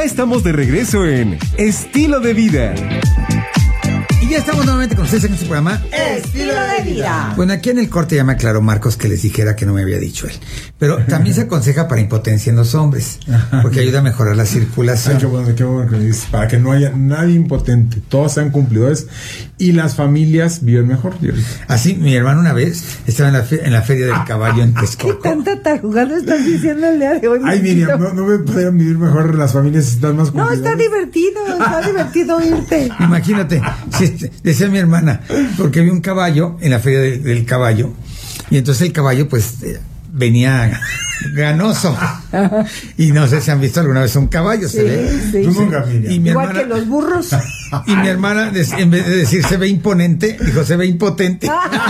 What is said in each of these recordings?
Ya estamos de regreso en Estilo de Vida. Y ya estamos nuevamente con ustedes en su programa Estilo de Vida. Bueno, aquí en el corte ya me aclaró Marcos que les dijera que no me había dicho él. Pero también se aconseja para impotencia en los hombres, porque ayuda a mejorar la circulación. Ay, qué bueno que dices, para que no haya nadie impotente, todos sean cumplidores y las familias viven mejor. Así, mi hermano una vez estaba en la feria del caballo en Texcoco. ¿Qué tanta tarugada estás diciendo el día de hoy? Ay, Miriam, no me podrían vivir mejor las familias si están más cumplidoras. No, está divertido irte. Imagínate, decía mi hermana, porque vi un caballo en la feria del caballo, y entonces el caballo pues venía ganoso. Y no sé si han visto alguna vez un caballo, sí, se ve. Sí, Tú nunca, Miriam. Y mi igual hermana, que los burros. y mi hermana, en vez de decir se ve imponente, dijo se ve impotente.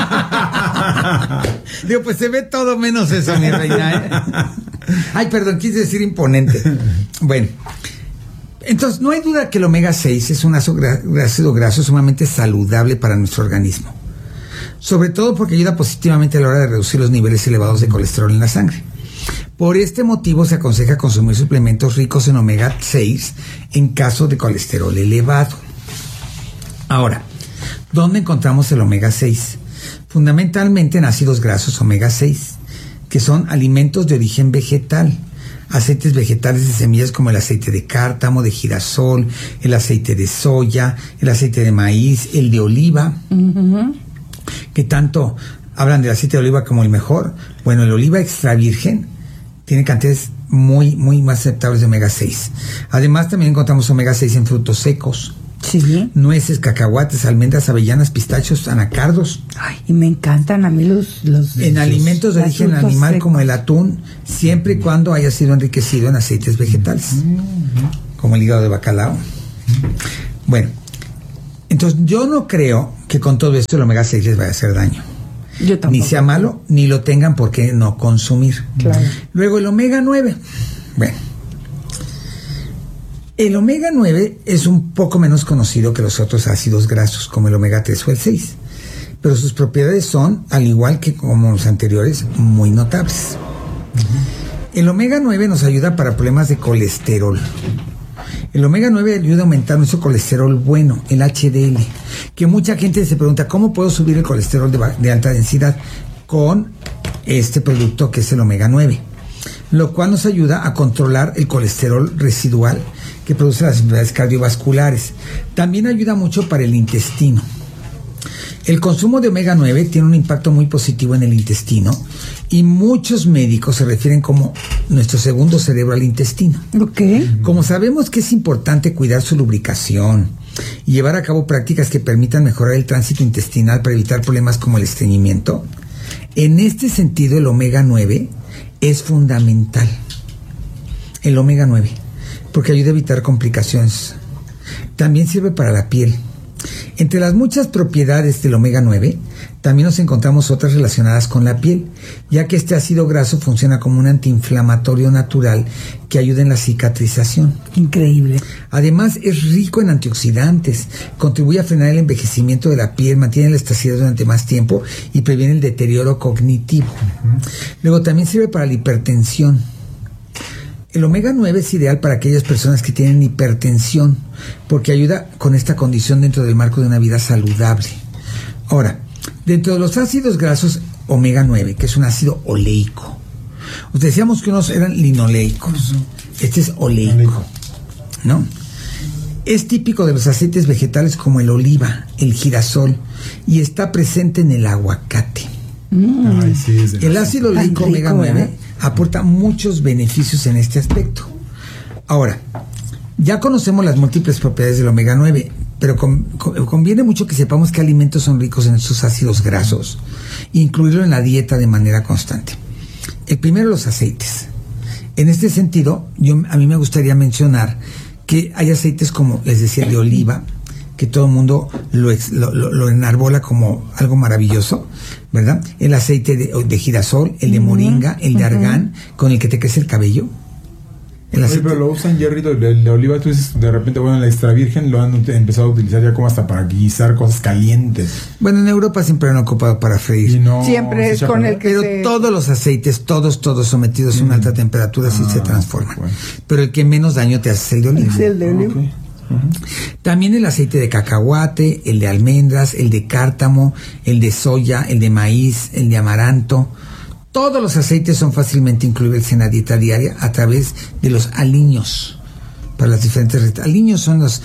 Digo, pues se ve todo menos eso, mi reina, ¿eh? Ay, perdón, quise decir imponente. Bueno, entonces no hay duda que el omega 6 es un ácido graso sumamente saludable para nuestro organismo, sobre todo porque ayuda positivamente a la hora de reducir los niveles elevados de colesterol en la sangre. Por este motivo se aconseja consumir suplementos ricos en omega 6 en caso de colesterol elevado. Ahora, ¿dónde encontramos el omega 6? Fundamentalmente en ácidos grasos omega 6, que son alimentos de origen vegetal, aceites vegetales de semillas como el aceite de cártamo, de girasol, el aceite de soya, el aceite de maíz, el de oliva, que tanto hablan del aceite de oliva como el mejor. Bueno, el oliva extra virgen tiene cantidades muy más aceptables de omega 6. Además, también encontramos omega 6 en frutos secos. Sí. Nueces, cacahuates, almendras, avellanas, pistachos, anacardos. Ay, y me encantan a mí los en alimentos de origen animal como el atún, siempre y cuando haya sido enriquecido en aceites vegetales, como el hígado de bacalao. Bueno, entonces yo no creo que con todo esto el omega 6 les vaya a hacer daño. Yo tampoco. Ni sea malo, ni lo tengan por qué no consumir. Claro. Luego el omega 9. Bueno, el omega 9 es un poco menos conocido que los otros ácidos grasos, como el omega 3 o el 6. Pero sus propiedades son, al igual que como los anteriores, muy notables. El omega 9 nos ayuda para problemas de colesterol. El omega 9 ayuda a aumentar nuestro colesterol bueno, el HDL, que mucha gente se pregunta, ¿cómo puedo subir el colesterol de alta densidad? Con este producto que es el omega 9, lo cual nos ayuda a controlar el colesterol residual que produce las enfermedades cardiovasculares. También ayuda mucho para el intestino. El consumo de omega 9 tiene un impacto muy positivo en el intestino y muchos médicos se refieren como nuestro segundo cerebro al intestino. Okay. Como sabemos que es importante cuidar su lubricación y llevar a cabo prácticas que permitan mejorar el tránsito intestinal para evitar problemas como el estreñimiento, en este sentido el omega 9 es fundamental. El omega 9, porque ayuda a evitar complicaciones. También sirve para la piel. Entre las muchas propiedades del omega 9, también nos encontramos otras relacionadas con la piel, ya que este ácido graso funciona como un antiinflamatorio natural que ayuda en la cicatrización. Increíble. Además, es rico en antioxidantes, contribuye a frenar el envejecimiento de la piel, mantiene la elasticidad durante más tiempo y previene el deterioro cognitivo. Luego también sirve para la hipertensión. El omega 9 es ideal para aquellas personas que tienen hipertensión, porque ayuda con esta condición dentro del marco de una vida saludable. Ahora, dentro de los ácidos grasos omega 9, que es un ácido oleico, os decíamos que unos eran linoleicos, este es oleico, ¿no? Es típico de los aceites vegetales como el oliva, el girasol, y está presente en el aguacate. Ay, sí, El ácido oleico omega 9 aporta muchos beneficios en este aspecto. Ahora, ya conocemos las múltiples propiedades del omega 9, pero conviene mucho que sepamos qué alimentos son ricos en estos ácidos grasos e incluirlo en la dieta de manera constante. El primero, los aceites. En este sentido, a mí me gustaría mencionar que hay aceites como, les decía, de oliva, que todo el mundo lo enarbola como algo maravilloso, ¿verdad? El aceite de girasol, el de moringa, el de argán, con el que te crece el cabello. Oye, pero lo usan, Jerry, de oliva. Tú dices, de repente, bueno, la extra virgen lo han empezado a utilizar ya como hasta para guisar cosas calientes. Bueno, en Europa siempre lo han ocupado para freír. Y no Siempre se es echa con a el perder. que Pero todos los aceites, todos sometidos a una alta temperatura, sí se transforman. bueno. Pero el que menos daño te hace es el de oliva. Es el de oliva. Ok. También el aceite de cacahuate, el de almendras, el de cártamo, el de soya, el de maíz, el de amaranto. Todos los aceites son fácilmente incluibles en la dieta diaria a través de los aliños. Para las diferentes recetas. Aliños son las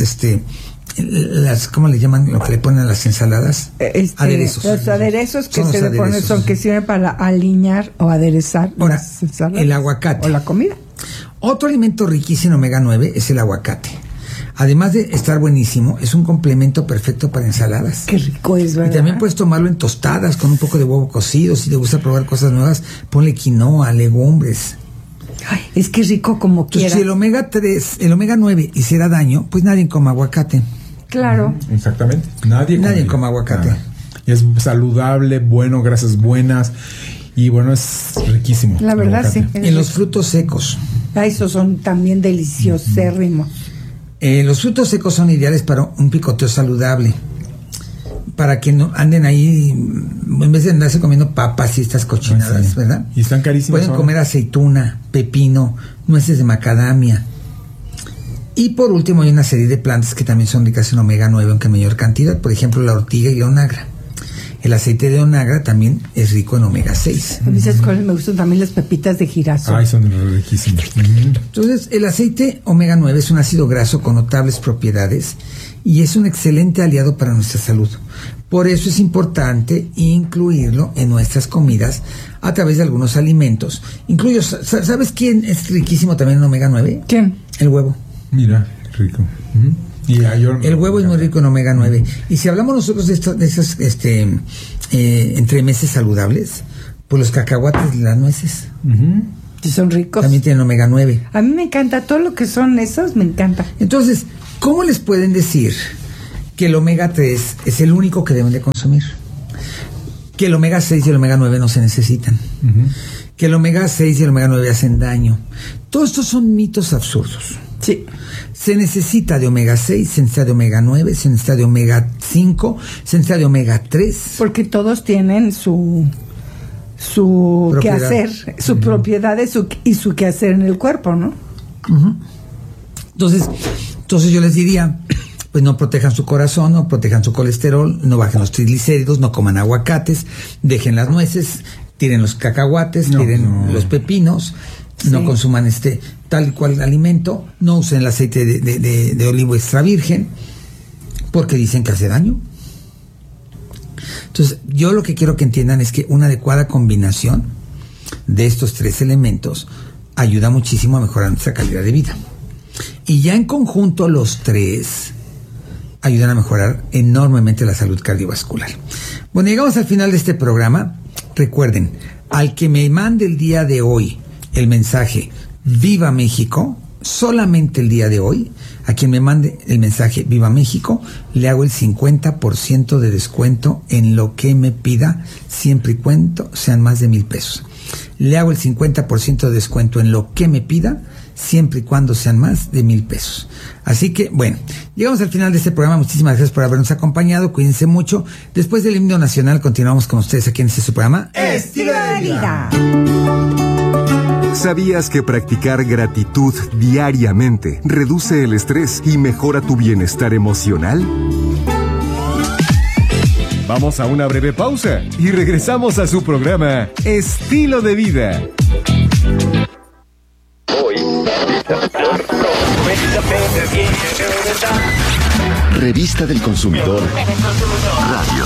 ¿cómo le llaman? Lo que le ponen a las ensaladas. Aderezos. Los aderezos que Son se los le ponen aderezos. son que sirven para aliñar o aderezar Ahora, las ensaladas el aguacate. o la comida. Otro alimento riquísimo en omega 9 es el aguacate. Además de estar buenísimo, es un complemento perfecto para ensaladas. Qué rico es, Y ¿verdad? también puedes tomarlo en tostadas con un poco de huevo cocido. Si te gusta probar cosas nuevas, ponle quinoa, legumbres. Ay, es que rico como Entonces, quiera. si el omega 9 hiciera daño, pues nadie come aguacate. Claro. Exactamente. Nadie come aguacate. Nada. Y es saludable, bueno, grasas buenas. Y bueno, es riquísimo. La el verdad, aguacate. sí. En los frutos secos. Ah, esos son también deliciosérrimos. Los frutos secos son ideales para un picoteo saludable. Para que no anden ahí, en vez de andarse comiendo papas y estas cochinadas, Sí. ¿verdad? Y están carísimos Pueden ahora. comer aceituna, pepino, nueces de macadamia. Y por último hay una serie de plantas que también son ricas en omega 9, aunque en mayor cantidad. Por ejemplo, la ortiga y la onagra. El aceite de onagra también es rico en omega 6. A mí, ¿sabes cuáles me gustan? También las pepitas de girasol. Ay, son riquísimos. Entonces, el aceite omega 9 es un ácido graso con notables propiedades y es un excelente aliado para nuestra salud. Por eso es importante incluirlo en nuestras comidas a través de algunos alimentos. Incluyo, ¿sabes quién es riquísimo también en omega 9? ¿Quién? El huevo. Mira, qué rico. Y El huevo es muy rico en omega 9. Y si hablamos nosotros de esas entremeses saludables, pues los cacahuates y las nueces Sí, son ricos. también tienen omega 9. A mí me encanta todo lo que son esos, me encanta. Entonces, ¿cómo les pueden decir que el omega 3 es el único que deben de consumir? Que el omega 6 y el omega 9 no se necesitan. Que el omega 6 y el omega 9 hacen daño. Todos estos son mitos absurdos. Sí. Se necesita de omega 6, se necesita de omega 9, se necesita de omega 5, se necesita de omega 3. Porque todos tienen su Propiedad. quehacer, su propiedad y su quehacer en el cuerpo, ¿no? Entonces yo les diría, pues no protejan su corazón, no protejan su colesterol, no bajen los triglicéridos, no coman aguacates, dejen las nueces, tiren los cacahuates, tiren los pepinos, no consuman tal y cual alimento, no usen el aceite de olivo extra virgen, porque dicen que hace daño. Entonces, yo lo que quiero que entiendan es que una adecuada combinación de estos tres elementos ayuda muchísimo a mejorar nuestra calidad de vida. Y ya en conjunto los tres ayudan a mejorar enormemente la salud cardiovascular. Bueno, llegamos al final de este programa. Recuerden, al que me mande el día de hoy el mensaje Viva México, solamente el día de hoy, a quien me mande el mensaje Viva México, le hago el 50% de descuento en lo que me pida, siempre y cuando sean más de 1,000 pesos. Le hago el 50% de descuento en lo que me pida, siempre y cuando sean más de 1,000 pesos. Así que, bueno, llegamos al final de este programa. Muchísimas gracias por habernos acompañado. Cuídense mucho. Después del himno nacional, continuamos con ustedes aquí en este su programa. Estilo de vida. ¿Sabías que practicar gratitud diariamente reduce el estrés y mejora tu bienestar emocional? Vamos a una breve pausa y regresamos a su programa Estilo de Vida. Revista del Consumidor Radio.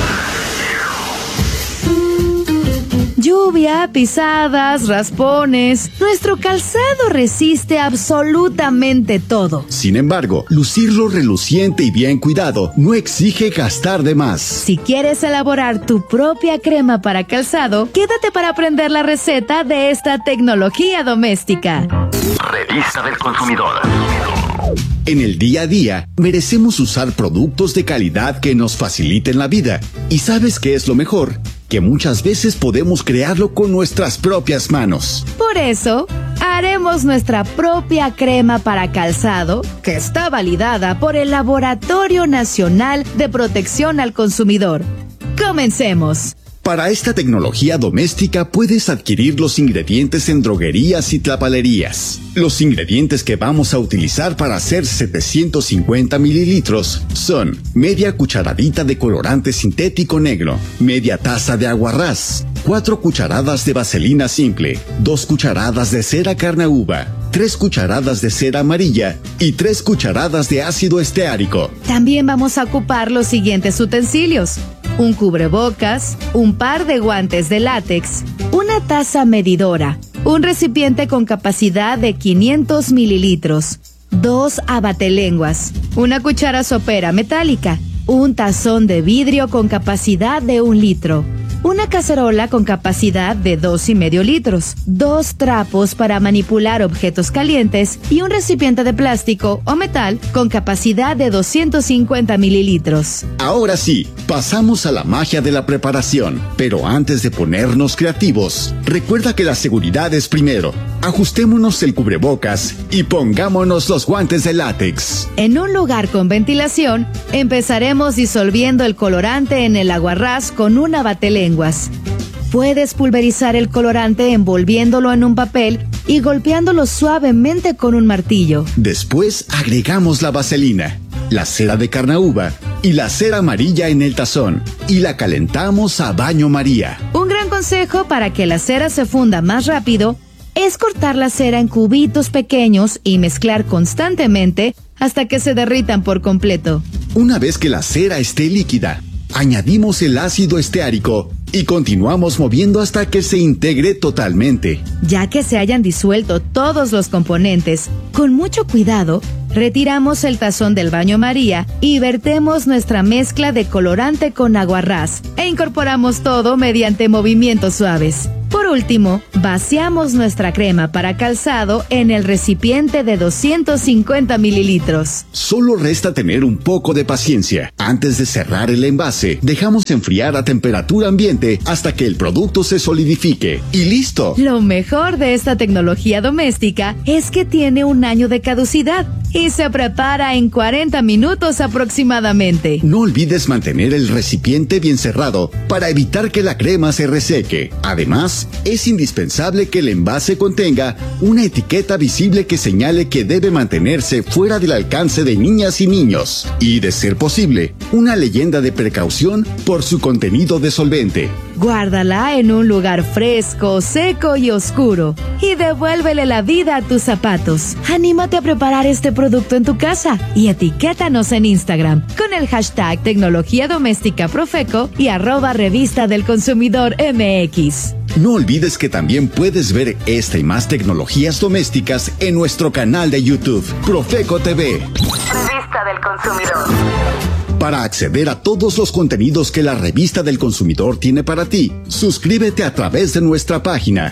Lluvia, pisadas, raspones. Nuestro calzado resiste absolutamente todo. Sin embargo, lucirlo reluciente y bien cuidado no exige gastar de más. Si quieres elaborar tu propia crema para calzado, quédate para aprender la receta de esta tecnología doméstica. Revista del Consumidor. En el día a día, merecemos usar productos de calidad que nos faciliten la vida. ¿Y sabes qué es lo mejor? Que muchas veces podemos crearlo con nuestras propias manos. Por eso, haremos nuestra propia crema para calzado, que está validada por el Laboratorio Nacional de Protección al Consumidor. ¡Comencemos! Para esta tecnología doméstica puedes adquirir los ingredientes en droguerías y tlapalerías. Los ingredientes que vamos a utilizar para hacer 750 mililitros son media cucharadita de colorante sintético negro, media taza de aguarrás, 4 cucharadas de vaselina simple, 2 cucharadas de cera carnauba, 3 cucharadas de cera amarilla y 3 cucharadas de ácido esteárico. También vamos a ocupar los siguientes utensilios: un cubrebocas, un par de guantes de látex, una taza medidora, un recipiente con capacidad de 500 mililitros, 2 abatelenguas, una cuchara sopera metálica, un tazón de vidrio con capacidad de 1 litro, una cacerola con capacidad de 2,5 litros, 2 trapos para manipular objetos calientes y un recipiente de plástico o metal con capacidad de 250 mililitros. Ahora sí, pasamos a la magia de la preparación. Pero antes de ponernos creativos, recuerda que la seguridad es primero. Ajustémonos el cubrebocas y pongámonos los guantes de látex. En un lugar con ventilación, empezaremos disolviendo el colorante en el aguarrás con un abatelenguas. Puedes pulverizar el colorante envolviéndolo en un papel y golpeándolo suavemente con un martillo. Después agregamos la vaselina, la cera de carnauba y la cera amarilla en el tazón y la calentamos a baño María. Un gran consejo para que la cera se funda más rápido es cortar la cera en cubitos pequeños y mezclar constantemente hasta que se derritan por completo. Una vez que la cera esté líquida, añadimos el ácido esteárico y continuamos moviendo hasta que se integre totalmente. Ya que se hayan disuelto todos los componentes, con mucho cuidado, retiramos el tazón del baño María y vertemos nuestra mezcla de colorante con aguarrás e incorporamos todo mediante movimientos suaves. Por último, vaciamos nuestra crema para calzado en el recipiente de 250 mililitros. Solo resta tener un poco de paciencia. Antes de cerrar el envase, dejamos enfriar a temperatura ambiente hasta que el producto se solidifique. ¡Y listo! Lo mejor de esta tecnología doméstica es que tiene 1 año de caducidad y se prepara en 40 minutos aproximadamente. No olvides mantener el recipiente bien cerrado para evitar que la crema se reseque. Además, es indispensable que el envase contenga una etiqueta visible que señale que debe mantenerse fuera del alcance de niñas y niños. Y, de ser posible, una leyenda de precaución por su contenido de solvente. Guárdala en un lugar fresco, seco y oscuro y devuélvele la vida a tus zapatos. Anímate a preparar este producto en tu casa y etiquétanos en Instagram con el hashtag Tecnología Doméstica Profeco y @Revista del Consumidor MX. No olvides que también puedes ver esta y más tecnologías domésticas en nuestro canal de YouTube, Profeco TV. Revista del Consumidor. Para acceder a todos los contenidos que la Revista del Consumidor tiene para ti, suscríbete a través de nuestra página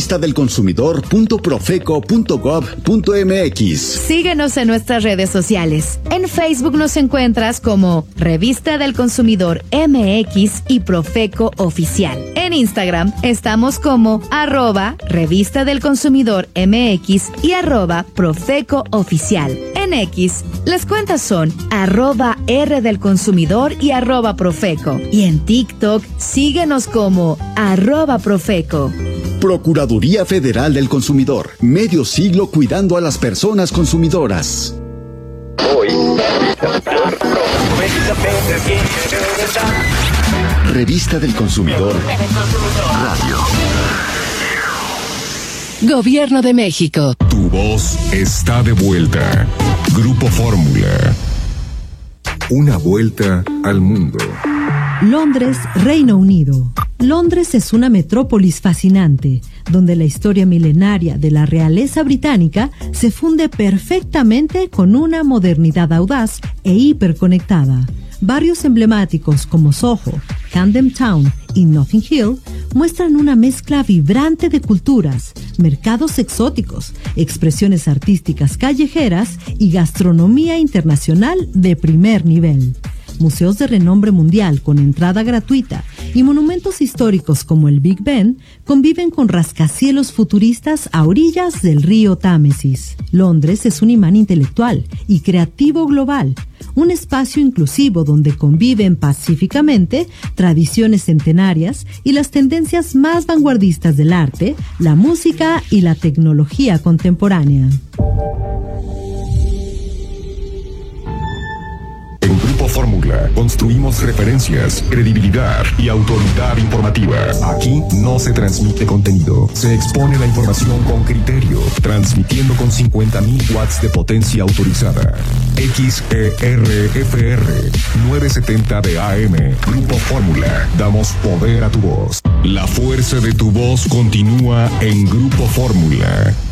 revistadelconsumidor.profeco.gov.mx. Síguenos en nuestras redes sociales. En Facebook nos encuentras como Revista del Consumidor MX y Profeco Oficial. En Instagram estamos como @Revista del Consumidor MX y @Profeco Oficial. En X, las cuentas son @R del Consumidor y @Profeco. Y en TikTok, síguenos como @Profeco. Procuraduría Federal del Consumidor. Medio siglo cuidando a las personas consumidoras. Revista del Consumidor. Radio. Gobierno de México. Tu voz está de vuelta. Grupo Fórmula. Una vuelta al mundo. Londres, Reino Unido. Londres es una metrópolis fascinante, donde la historia milenaria de la realeza británica se funde perfectamente con una modernidad audaz e hiperconectada. Barrios emblemáticos como Soho, Camden Town y Notting Hill muestran una mezcla vibrante de culturas, mercados exóticos, expresiones artísticas callejeras y gastronomía internacional de primer nivel. Museos de renombre mundial con entrada gratuita y monumentos históricos como el Big Ben conviven con rascacielos futuristas a orillas del río Támesis. Londres es un imán intelectual y creativo global, un espacio inclusivo donde conviven pacíficamente tradiciones centenarias y las tendencias más vanguardistas del arte, la música y la tecnología contemporánea. En Grupo Fórmula construimos referencias, credibilidad y autoridad informativa. Aquí no se transmite contenido, se expone la información con criterio, transmitiendo con 50.000 watts de potencia autorizada. XERFR 970 de AM. Grupo Fórmula. Damos poder a tu voz. La fuerza de tu voz continúa en Grupo Fórmula.